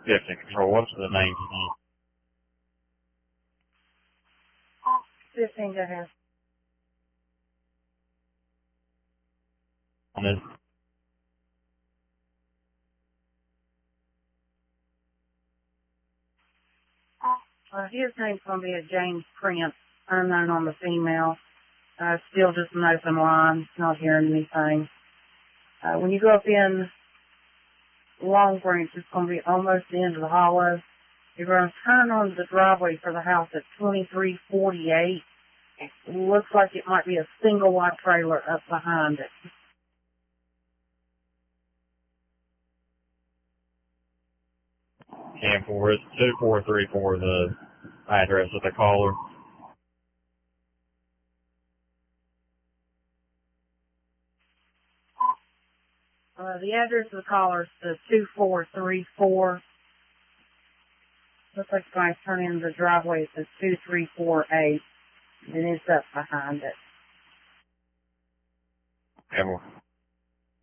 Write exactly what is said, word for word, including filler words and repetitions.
fifteen Control, what's the name? fifteen, go ahead. On this. Uh, his name's going to be a James Prince, unknown on the female. Uh, still just an open line, not hearing anything. Uh, when you go up in Long Branch, it's going to be almost the end of the hollow. You're going to turn on the driveway for the house at twenty-three forty-eight. It looks like it might be a single wide trailer up behind it. Cam four, it's two four three four, the address of the caller. Uh, the address of the caller is the two four three four. Looks like it's going to turn in the driveway. It says two three four eight, and it's up behind it. Cam four.